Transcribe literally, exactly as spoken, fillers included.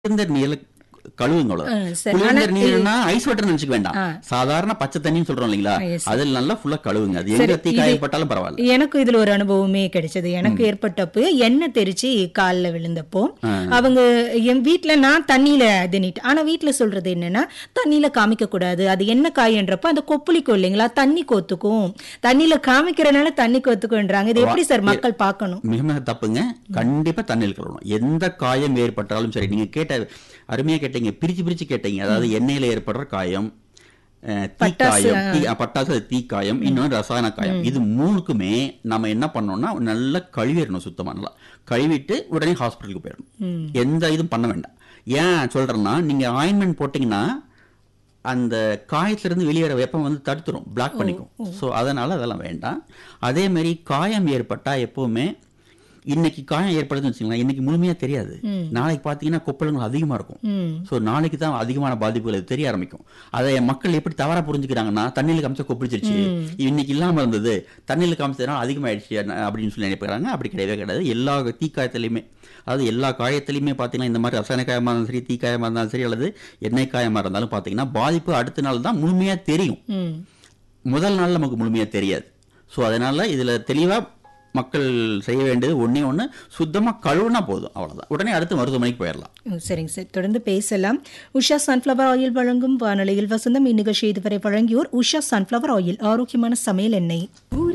குளிர்ந்த நீர்ல கழுவுங்க. குளிர்ந்த நீர்னா ஐஸ் வாட்டர் நினைச்சுக்க வேண்டாம். சாதாரண பச்சை தண்ணின்னு சொல்றோம் இல்லீங்களா, அதில் நல்லா ஃபுல்லா கழுவுங்க. அது எங்க தீ காயப்பட்டாலும் பரவாயில்ல. எனக்கு இதுல ஒரு அனுபவமே கிடைச்சது. எனக்கு ஏற்பட்டப்போ எண்ணெய் தெரிச்சு காலில் விழுந்தப்போ அவங்க என் வீட்டுல நான் தண்ணியில தின்னிட்டு, ஆனா வீட்டுல சொல்றது என்னன்னா தண்ணியில காமிக்க கூடாது, அது என்ன காயன்றப்ப அந்த கொப்புளிக்கும் இல்லைங்களா, தண்ணி கோத்துக்கும், தண்ணியில காமிக்கிறனால தண்ணி கோத்துக்கும்ன்றாங்க. இது எப்படி சார் மக்கள் பார்க்கணும்? மிக மிக தப்புங்க. கண்டிப்பா தண்ணியில் கழுவணும். எந்த காயம் ஏற்பட்டாலும் சரி. நீங்க கேட்ட அருமையா கேட்டீங்க, பிரிச்சு பிரிச்சு கேட்டீங்க. அதாவது எண்ணெயில ஏற்படுற காயம், தீக்காயம், பட்டாசு தீக்காயம், இன்னொன்று ரசாயன காயம். இது மூணுக்குமே நம்ம என்ன பண்ணோம்னா நல்லா கழுவிடணும். சுத்தமா நல்லா கழுவிட்டு உடனே ஹாஸ்பிட்டலுக்கு போயிடணும். எந்த இதுவும் பண்ண வேண்டாம். ஏன் சொல்றேன்னா, நீங்க ஆயின்மெண்ட் போட்டீங்கன்னா அந்த காயத்திலிருந்து வெளியேற வெப்பம் வந்து தடுத்துரும், பிளாக் பண்ணிக்கும். ஸோ அதனால அதெல்லாம் வேண்டாம். அதே மாதிரி காயம் ஏற்பட்டா எப்பவுமே, இன்னைக்கு காயம் ஏற்படுதுன்னு வச்சுக்கலாம், இன்னைக்கு முழுமையா தெரியாது. நாளைக்கு பாத்தீங்கன்னா கொப்பளங்கள் அதிகமா இருக்கும். ஸோ நாளைக்கு தான் அதிகமான பாதிப்புகள் தெரிய ஆரம்பிக்கும். அதை மக்கள் எப்படி தவறா புரிஞ்சுக்கிறாங்கன்னா, தண்ணியில் காமிச்சா கொப்பிடிச்சிருச்சு, இன்னைக்கு இல்லாம இருந்தது, தண்ணியில் காமிச்சதுனால அதிகமாயிடுச்சு அப்படின்னு சொல்லி நினைப்பாங்க. அப்படி கிடையவே கிடையாது. எல்லா தீக்காயத்திலையுமே, அதாவது எல்லா காயத்திலையுமே பார்த்தீங்கன்னா, இந்த மாதிரி ரசாயன காயமாக இருந்தாலும் சரி, தீக்காயமாக இருந்தாலும் சரி, அல்லது எண்ணெய் காயமாக இருந்தாலும் பார்த்தீங்கன்னா பாதிப்பு அடுத்த நாள் தான் முழுமையா தெரியும். முதல் நாள் நமக்கு முழுமையா தெரியாது. ஸோ அதனால இதுல தெளிவா மக்கள் செய்ய வேண்டியது ஒன்னே ஒன்று, சுத்தமாக கழுவுனா போதும், அவ்வளோதான். உடனே அடுத்து மருத்துவமனைக்கு போயிடலாம். சரிங்க சார், தொடர்ந்து பேசலாம். உஷா சன்ஃப்ளவர் ஆயில் வழங்கும் வானொலியில் வசந்தம் இந்நிகழ்ச்சி இதுவரை வழங்கியோர் உஷா சன்ஃப்ளவர் ஆயில், ஆரோக்கியமான சமையல் எண்ணெய்.